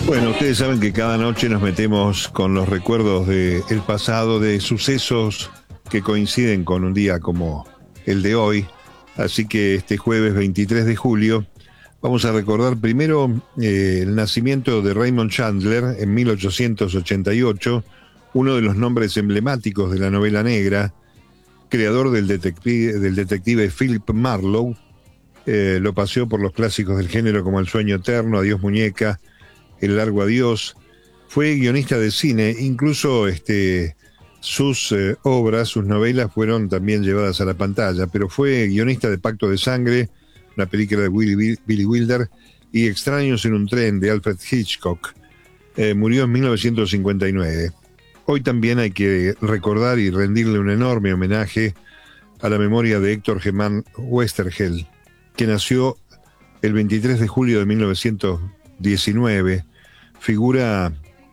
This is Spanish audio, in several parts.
Bueno, ustedes saben que cada noche nos metemos con los recuerdos del pasado, de sucesos que coinciden con un día como el de hoy. Así que este jueves 23 de julio vamos a recordar primero el nacimiento de Raymond Chandler en 1888, uno de los nombres emblemáticos de la novela negra, creador del detective Philip Marlowe. Lo paseó por los clásicos del género como El sueño eterno, Adiós muñeca, El largo adiós. Fue guionista de cine, incluso sus obras, sus novelas fueron también llevadas a la pantalla, pero fue guionista de Pacto de Sangre, una película de Billy Wilder, y Extraños en un tren de Alfred Hitchcock. Murió en 1959. Hoy también hay que recordar y rendirle un enorme homenaje a la memoria de Héctor Germán Westergel, que nació el 23 de julio de 1919, figura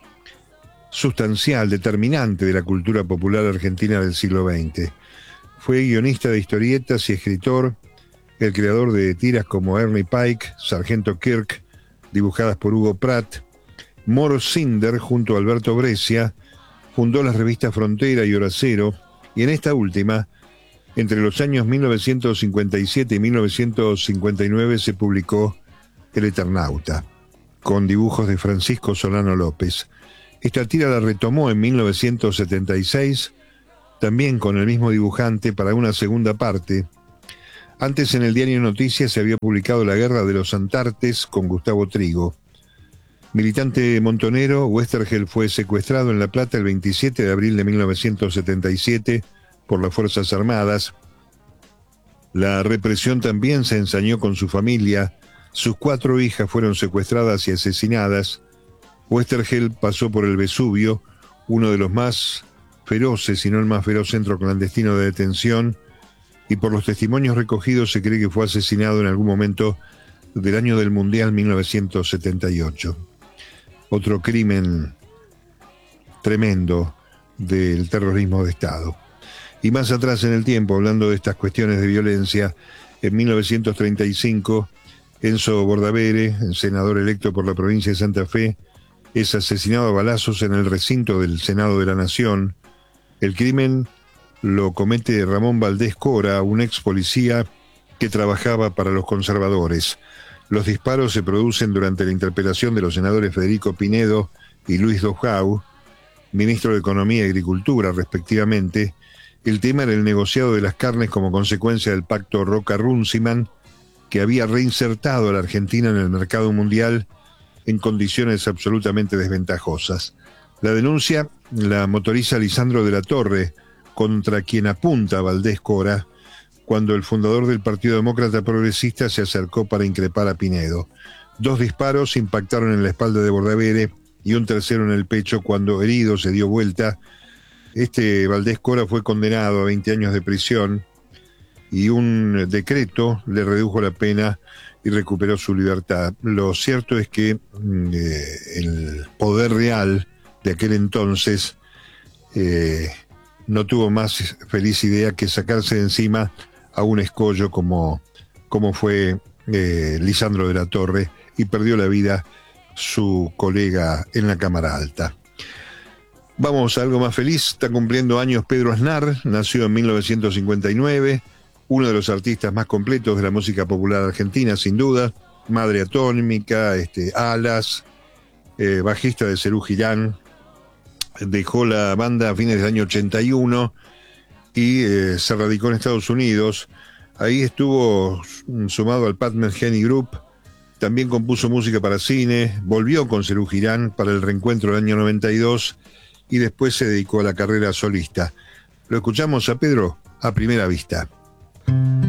sustancial, determinante de la cultura popular argentina del siglo XX. Fue guionista de historietas y escritor, el creador de tiras como Ernie Pike, Sargento Kirk, dibujadas por Hugo Pratt. Moro Cinder, junto a Alberto Brescia, fundó las revistas Frontera y Hora Cero, y en esta última, entre los años 1957 y 1959, se publicó El Eternauta, con dibujos de Francisco Solano López. Esta tira la retomó en 1976, también con el mismo dibujante, para una segunda parte. Antes, en el diario Noticias se había publicado La Guerra de los Antartes con Gustavo Trigo. Militante montonero, Westergel fue secuestrado en La Plata el 27 de abril de 1977 por las Fuerzas Armadas. La represión también se ensañó con su familia. Sus 4 hijas fueron secuestradas y asesinadas. Westergel pasó por el Vesubio, uno de los más feroces, si no el más feroz centro clandestino de detención, y por los testimonios recogidos se cree que fue asesinado en algún momento del año del Mundial 1978. Otro crimen tremendo del terrorismo de Estado. Y más atrás en el tiempo, hablando de estas cuestiones de violencia, en 1935, Enzo Bordavere, senador electo por la provincia de Santa Fe, es asesinado a balazos en el recinto del Senado de la Nación. El crimen lo comete Ramón Valdés Cora, un ex policía que trabajaba para los conservadores. Los disparos se producen durante la interpelación de los senadores Federico Pinedo y Luis Dojau, ministro de Economía y Agricultura, respectivamente. El tema era el negociado de las carnes como consecuencia del pacto Roca-Runciman, que había reinsertado a la Argentina en el mercado mundial en condiciones absolutamente desventajosas. La denuncia la motoriza Lisandro de la Torre, contra quien apunta Valdés Cora, cuando el fundador del Partido Demócrata Progresista se acercó para increpar a Pinedo. 2 disparos impactaron en la espalda de Bordavere y un tercero en el pecho. Cuando herido se dio vuelta. Valdés Cora fue condenado a 20 años de prisión y un decreto le redujo la pena y recuperó su libertad. Lo cierto es que el poder real de aquel entonces no tuvo más feliz idea que sacarse de encima a un escollo como fue Lisandro de la Torre, y perdió la vida su colega en la Cámara Alta. Vamos a algo más feliz. Está cumpliendo años Pedro Aznar, nació en 1959, uno de los artistas más completos de la música popular argentina, sin duda. Madre Atómica, Alas, bajista de Serú Girán. Dejó la banda a fines del año 81 y se radicó en Estados Unidos. Ahí estuvo sumado al Pat Metheny Group. También compuso música para cine. Volvió con Serú Girán para el reencuentro del año 92 y después se dedicó a la carrera solista. Lo escuchamos a Pedro a primera vista.